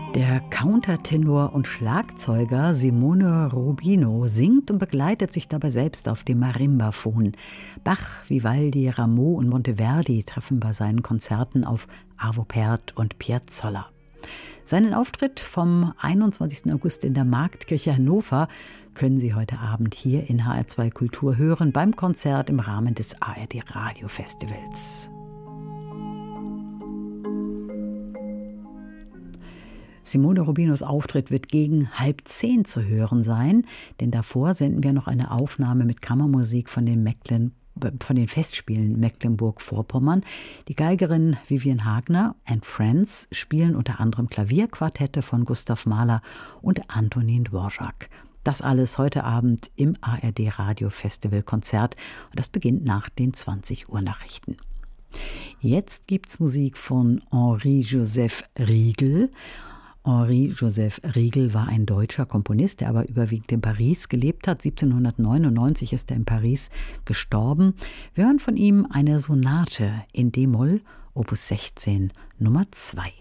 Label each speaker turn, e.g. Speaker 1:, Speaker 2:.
Speaker 1: Der Countertenor und Schlagzeuger Simone Rubino singt und begleitet sich dabei selbst auf dem Marimbaphon. Bach, Vivaldi, Rameau und Monteverdi treffen bei seinen Konzerten auf Arvo Pärt und Piazzolla. Seinen Auftritt vom 21. August in der Marktkirche Hannover können Sie heute Abend hier in HR2 Kultur hören beim Konzert im Rahmen des ARD Radio Festivals. Simone Rubinos Auftritt wird gegen 9:30 zu hören sein, denn davor senden wir noch eine Aufnahme mit Kammermusik von den Festspielen Mecklenburg-Vorpommern. Die Geigerin Vivian Hagner and Friends spielen unter anderem Klavierquartette von Gustav Mahler und Antonin Dvorak. Das alles heute Abend im ARD Radio Festival Konzert und das beginnt nach den 20 Uhr Nachrichten. Jetzt gibt's Musik von Henri-Joseph Riegel. Henri-Joseph Riegel war ein deutscher Komponist, der aber überwiegend in Paris gelebt hat. 1799 ist er in Paris gestorben. Wir hören von ihm eine Sonate in D-Moll, Opus 16, Nummer 2.